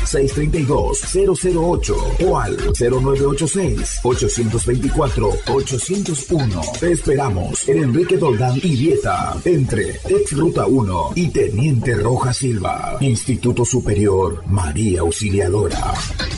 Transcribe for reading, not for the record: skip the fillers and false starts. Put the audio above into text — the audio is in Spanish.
632-008 o al 0986-824-801. Te esperamos en Enrique Doldán y Vieta, entre ex Ruta 1 y Teniente Roja Silva. Instituto Superior María Auxiliadora.